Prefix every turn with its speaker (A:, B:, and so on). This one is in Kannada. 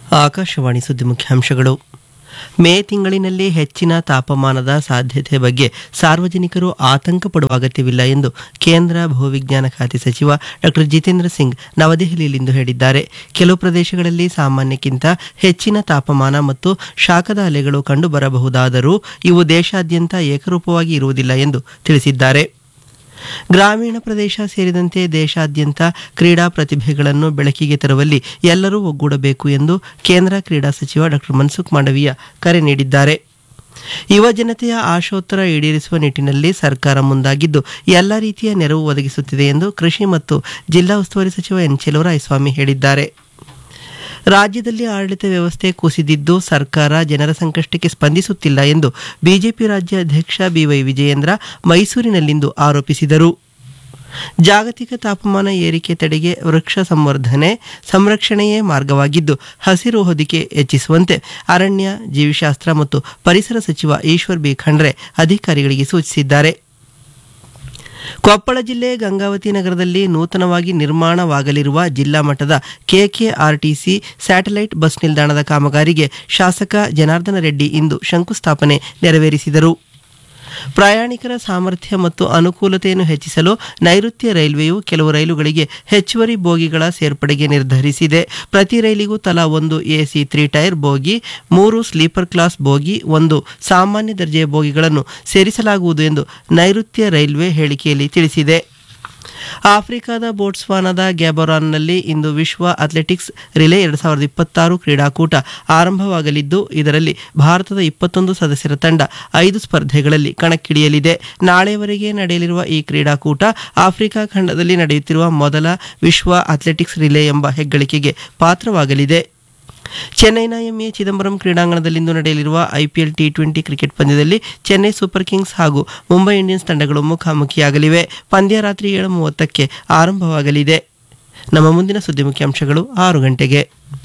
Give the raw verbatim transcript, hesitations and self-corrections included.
A: ಆಕಾಶವಾಣಿ ಸುದ್ದಿ ಮುಖ್ಯಾಂಶಗಳು. ಮೇ ತಿಂಗಳಿನಲ್ಲಿ ಹೆಚ್ಚಿನ ತಾಪಮಾನದ ಸಾಧ್ಯತೆ ಬಗ್ಗೆ ಸಾರ್ವಜನಿಕರು ಆತಂಕ ಪಡುವ ಅಗತ್ಯವಿಲ್ಲ ಎಂದು ಕೇಂದ್ರ ಭೂವಿಜ್ಞಾನ ಖಾತೆ ಸಚಿವ ಡಾ ಜಿತೇಂದ್ರ ಸಿಂಗ್ ನವದೆಹಲಿಯಲ್ಲಿಂದು ಹೇಳಿದ್ದಾರೆ. ಕೆಲವು ಪ್ರದೇಶಗಳಲ್ಲಿ ಸಾಮಾನ್ಯಕ್ಕಿಂತ ಹೆಚ್ಚಿನ ತಾಪಮಾನ ಮತ್ತು ಶಾಖದ ಅಲೆಗಳು ಕಂಡುಬರಬಹುದಾದರೂ ಇವು ದೇಶಾದ್ಯಂತ ಏಕರೂಪವಾಗಿ ಇರುವುದಿಲ್ಲ ಎಂದು ತಿಳಿಸಿದ್ದಾರೆ. ಗ್ರಾಮೀಣ ಪ್ರದೇಶ ಸೇರಿದಂತೆ ದೇಶಾದ್ಯಂತ ಕ್ರೀಡಾ ಪ್ರತಿಭೆಗಳನ್ನು ಬೆಳಕಿಗೆ ತರುವಲ್ಲಿ ಎಲ್ಲರೂ ಒಗ್ಗೂಡಬೇಕು ಎಂದು ಕೇಂದ್ರ ಕ್ರೀಡಾ ಸಚಿವ ಡಾ ಮನ್ಸುಖ್ ಮಾಂಡವೀಯ ಕರೆ ನೀಡಿದ್ದಾರೆ. ಯುವ ಜನತೆಯ ಆಶೋತ್ತರ ಈಡೇರಿಸುವ ನಿಟ್ಟಿನಲ್ಲಿ ಸರ್ಕಾರ ಮುಂದಾಗಿದ್ದು ಎಲ್ಲ ರೀತಿಯ ನೆರವು ಒದಗಿಸುತ್ತಿದೆ ಎಂದು ಕೃಷಿ ಮತ್ತು ಜಿಲ್ಲಾ ಉಸ್ತುವಾರಿ ಸಚಿವ ಎನ್ ಚೆಲುವರಾಯಸ್ವಾಮಿ ಹೇಳಿದ್ದಾರೆ. ರಾಜ್ಯದಲ್ಲಿ ಆಡಳಿತ ವ್ಯವಸ್ಥೆ ಕುಸಿದಿದ್ದು ಸರ್ಕಾರ ಜನರ ಸಂಕಷ್ಟಕ್ಕೆ ಸ್ಪಂದಿಸುತ್ತಿಲ್ಲ ಎಂದು ಬಿಜೆಪಿ ರಾಜ್ಯ ಅಧ್ಯಕ್ಷ ಬಿವೈ ವಿಜಯೇಂದ್ರ ಮೈಸೂರಿನಲ್ಲಿಂದು ಆರೋಪಿಸಿದರು. ಜಾಗತಿಕ ತಾಪಮಾನ ಏರಿಕೆ ತಡೆಗೆ ವೃಕ್ಷ ಸಂವರ್ಧನೆ ಸಂರಕ್ಷಣೆಯೇ ಮಾರ್ಗವಾಗಿದ್ದು ಹಸಿರು ಹೊದಿಕೆ ಹೆಚ್ಚಿಸುವಂತೆ ಅರಣ್ಯ, ಜೀವಿಶಾಸ್ತ್ರ ಮತ್ತು ಪರಿಸರ ಸಚಿವ ಈಶ್ವರ್ ಬಿ ಖಂಡ್ರೆ ಅಧಿಕಾರಿಗಳಿಗೆ ಸೂಚಿಸಿದ್ದಾರೆ. ಕೊಪ್ಪಳ ಜಿಲ್ಲೆ ಗಂಗಾವತಿ ನಗರದಲ್ಲಿ ನೂತನವಾಗಿ ನಿರ್ಮಾಣವಾಗಲಿರುವ ಜಿಲ್ಲಾ ಮಟ್ಟದ ಕೆಕೆಆರ್ಟಿಸಿ ಸ್ಯಾಟಲೈಟ್ ಬಸ್ ನಿಲ್ದಾಣದ ಕಾಮಗಾರಿಗೆ ಶಾಸಕ ಜನಾರ್ದನ ರೆಡ್ಡಿ ಇಂದು ಶಂಕುಸ್ಥಾಪನೆ ನೆರವೇರಿಸಿದರು. ಪ್ರಯಾಣಿಕರ ಸಾಮರ್ಥ್ಯ ಮತ್ತು ಅನುಕೂಲತೆಯನ್ನು ಹೆಚ್ಚಿಸಲು ನೈಋತ್ಯ ರೈಲ್ವೆಯು ಕೆಲವು ರೈಲುಗಳಿಗೆ ಹೆಚ್ಚುವರಿ ಬೋಗಿಗಳ ಸೇರ್ಪಡೆಗೆ ನಿರ್ಧರಿಸಿದೆ. ಪ್ರತಿ ರೈಲಿಗೂ ತಲಾ ಒಂದು ಎಸಿ ತ್ರೀ ಟೈರ್ ಬೋಗಿ, ಮೂರು ಸ್ಲೀಪರ್ ಕ್ಲಾಸ್ ಬೋಗಿ, ಒಂದು ಸಾಮಾನ್ಯ ದರ್ಜೆಯ ಬೋಗಿಗಳನ್ನು ಸೇರಿಸಲಾಗುವುದು ಎಂದು ನೈಋತ್ಯ ರೈಲ್ವೆ ಹೇಳಿಕೆಯಲ್ಲಿ ತಿಳಿಸಿದೆ. ಆಫ್ರಿಕಾದ ಬೋಟ್ಸ್ವಾನಾದ ಗ್ಯಾಬೊರಾನ್ನಲ್ಲಿ ಇಂದು ವಿಶ್ವ ಅಥ್ಲೆಟಿಕ್ಸ್ ರಿಲೇ ಎರಡು ಸಾವಿರದ ಇಪ್ಪತ್ತಾರು ಕ್ರೀಡಾಕೂಟ ಆರಂಭವಾಗಲಿದ್ದು ಇದರಲ್ಲಿ ಭಾರತದ ಇಪ್ಪತ್ತೊಂದು ಸದಸ್ಯರ ತಂಡ ಐದು ಸ್ಪರ್ಧೆಗಳಲ್ಲಿ ಕಣಕ್ಕಿಳಿಯಲಿದೆ. ನಾಳೆಯವರೆಗೆ ನಡೆಯಲಿರುವ ಈ ಕ್ರೀಡಾಕೂಟ ಆಫ್ರಿಕಾ ಖಂಡದಲ್ಲಿ ನಡೆಯುತ್ತಿರುವ ಮೊದಲ ವಿಶ್ವ ಅಥ್ಲೆಟಿಕ್ಸ್ ರಿಲೇ ಎಂಬ ಹೆಗ್ಗಳಿಕೆಗೆ ಪಾತ್ರವಾಗಲಿದೆ. ಚೆನ್ನೈನ ಎಂಎ ಚಿದಂಬರಂ ಕ್ರೀಡಾಂಗಣದಲ್ಲಿಂದು ನಡೆಯಲಿರುವ ಐಪಿಎಲ್ ಟಿ ಟ್ವೆಂಟಿ ಕ್ರಿಕೆಟ್ ಪಂದ್ಯದಲ್ಲಿ ಚೆನ್ನೈ ಸೂಪರ್ ಕಿಂಗ್ಸ್ ಹಾಗೂ ಮುಂಬೈ ಇಂಡಿಯನ್ಸ್ ತಂಡಗಳು ಮುಖಾಮುಖಿಯಾಗಲಿವೆ. ಪಂದ್ಯ ರಾತ್ರಿ ಏಳು ಮೂವತ್ತಕ್ಕೆ ಆರಂಭವಾಗಲಿದೆ. ನಮ್ಮ ಮುಂದಿನ ಸುದ್ದಿ ಮುಖ್ಯಾಂಶಗಳು ಆರು ಗಂಟೆಗೆ.